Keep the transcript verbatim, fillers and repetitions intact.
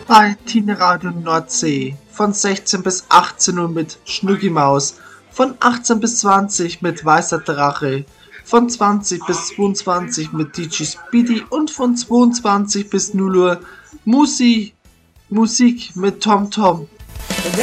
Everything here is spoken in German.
bei Tineradio Nordsee von sechzehn bis achtzehn Uhr mit Schnuckimaus, von achtzehn bis zwanzig mit Weißer Drache, von zwanzig bis zweiundzwanzig mit D J Speedy und von zweiundzwanzig bis null Uhr Musik, Musik mit Tom Tom.